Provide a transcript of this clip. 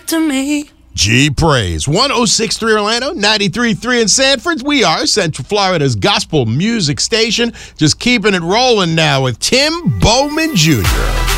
to me. G Praise. 106.3 Orlando, 93.3 in Sanford. We are Central Florida's gospel music station. Just keeping it rolling now with Tim Bowman Jr.